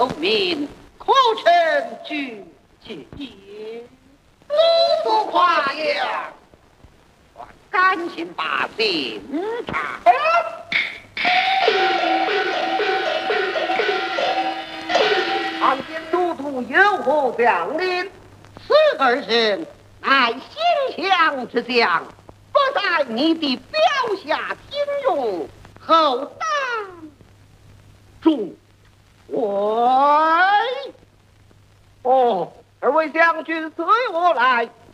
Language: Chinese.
名，可称举起也。你不夸呀，敢情把心察。唐奸都督有何将领？此二人乃心强之将，不在你的表下听用，后当众位。哦，二位将军随我来。